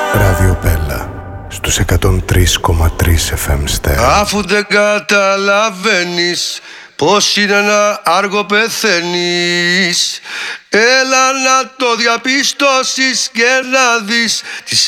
Ραδιοπέλα στους 103,3 FM στέρεο. Αφού δεν καταλαβαίνεις πως είναι να άργο πεθαίνεις, έλα να το διαπιστώσεις και να δεις τις